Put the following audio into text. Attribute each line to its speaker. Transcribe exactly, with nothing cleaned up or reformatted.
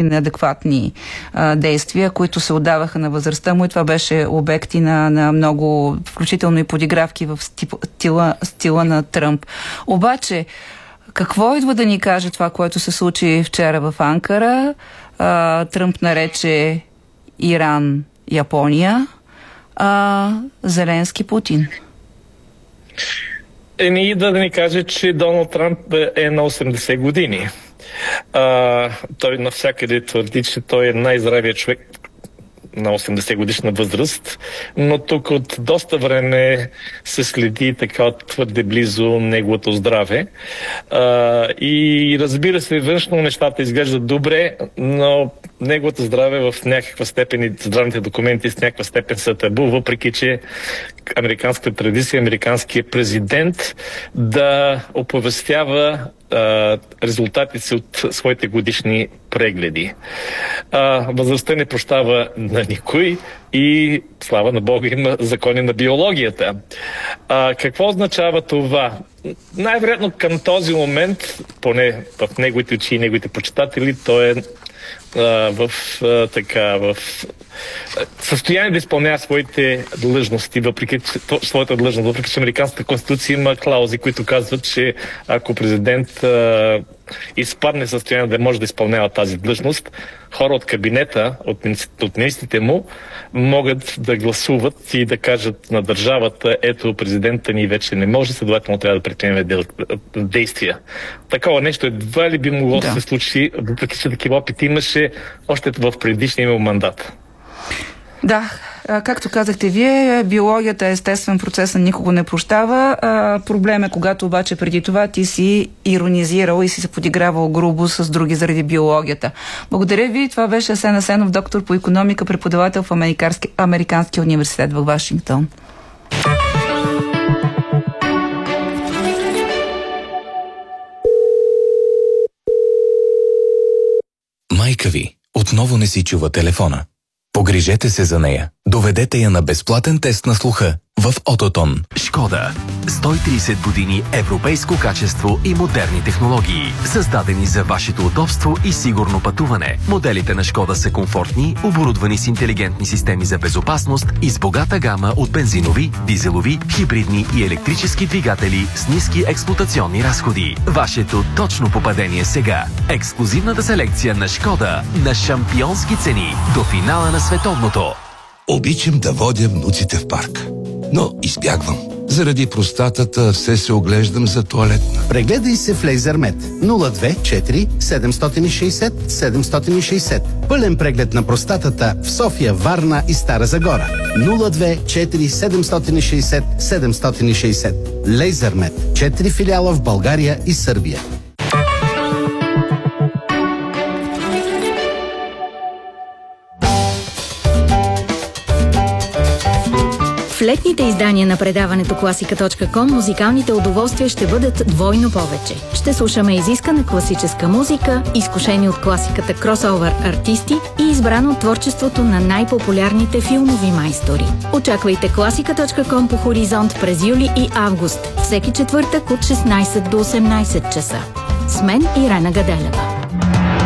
Speaker 1: някакви неадекватни а, действия, които се отдаваха на възрастта му и това беше обекти на, на много, включително и подигравки в стила, стила на Тръмп. Обаче, какво идва да ни каже това, което се случи вчера в Анкара? А, Тръмп нарече Иран Япония, а Зеленски Путин.
Speaker 2: Еми и да ни каже, че Доналд Трамп е на осемдесет години. А, той навсякъде твърди, че той е най-здравият човек на осемдесет годишна възраст, но тук от доста време се следи така твърде близо неговото здраве. А, и разбира се, външно нещата изглеждат добре, но неговото здраве в някаква степен и здравните документи с някаква степен са табу, въпреки че американската традиция, американският президент да оповестява резултатите от своите годишни прегледи. А, възрастта не прощава на никой и слава на Бога има закони на биологията. А, какво означава това? Най-вероятно към този момент, поне в неговите очи и неговите почитатели, той е а, в а, така в състояние да изпълнява своите длъжности, въпреки своята длъжност, въпреки че американската конституция има клаузи, които казват, че ако президент а, изпадне в състояние да може да изпълнява тази длъжност, хора от кабинета, от, от министрите му, могат да гласуват и да кажат на държавата, ето президента ни вече не може, следователно трябва да предприеме действия. Такова нещо едва ли би могло да се случи, въпреки че такива опити имаше още в предишния му мандат.
Speaker 1: Да, както казахте вие, биологията е естествен процес, на никого не прощава. Проблем е, когато обаче преди това ти си иронизирал и си се подигравал грубо с други заради биологията. Благодаря ви. Това беше Асен Асенов, доктор по икономика, преподавател в Американски, Американския университет във Вашингтон.
Speaker 3: Майка ви отново не си чува телефона. Погрижете се за нея. Доведете я на безплатен тест на слуха в Ототон.
Speaker 4: Шкода. сто и тридесет години европейско качество и модерни технологии. Създадени за вашето удобство и сигурно пътуване. Моделите на Шкода са комфортни, оборудвани с интелигентни системи за безопасност и с богата гама от бензинови, дизелови, хибридни и електрически двигатели с ниски експлоатационни разходи. Вашето точно попадение сега. Ексклузивната селекция на Шкода на шампионски цени до финала на световното.
Speaker 5: Обичам да водя внуците в парк, но избягвам. Заради простатата все се оглеждам за тоалетна.
Speaker 6: Прегледай се в Лейзермет нула две четири седем шест нула седем шест нула. Пълен преглед на простатата в София, Варна и Стара Загора. нула две четири седем шест нула седем шест нула. Лейзермет. Четири филиала в България и Сърбия.
Speaker 7: В летните издания на предаването класика точка ком музикалните удоволствия ще бъдат двойно повече. Ще слушаме изискана класическа музика, изкушени от класиката кросовър артисти и избрано от творчеството на най-популярните филмови майстори. Очаквайте класика точка ком по Хоризонт през юли и август, всеки четвъртък от шестнайсет до осемнайсет часа. С мен Ирена Гаделева.